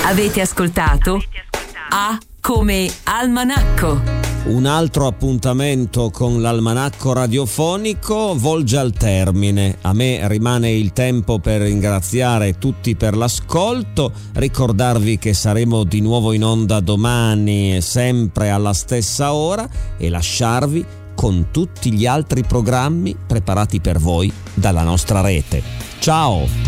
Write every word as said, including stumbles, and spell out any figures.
Avete ascoltato A come Almanacco. Un altro appuntamento con l'almanacco radiofonico volge al termine. A me rimane il tempo per ringraziare tutti per l'ascolto, ricordarvi che saremo di nuovo in onda domani, sempre alla stessa ora, e lasciarvi con tutti gli altri programmi preparati per voi dalla nostra rete. Ciao!